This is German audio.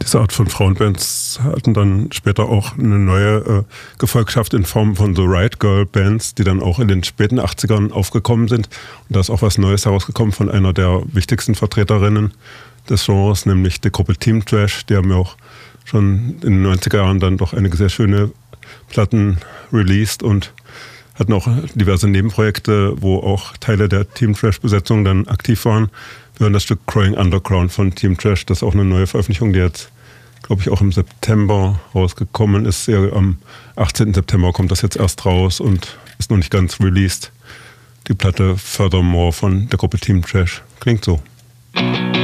Diese Art von Frauenbands hatten dann später auch eine neue Gefolgschaft in Form von so Riot Girl Bands, die dann auch in den späten 80ern aufgekommen sind. Und da ist auch was Neues herausgekommen von einer der wichtigsten Vertreterinnen des Genres, nämlich der Gruppe Team Trash. Die haben ja auch schon in den 90er Jahren dann doch einige sehr schöne Platten released und hatten auch diverse Nebenprojekte, wo auch Teile der Team Trash-Besetzung dann aktiv waren. Wir hören das Stück Growing Underground von Team Trash. Das ist auch eine neue Veröffentlichung, die jetzt, glaube ich, auch im September rausgekommen ist. Ja, am 18. September kommt das jetzt erst raus und ist noch nicht ganz released. Die Platte Furthermore von der Gruppe Team Trash klingt so.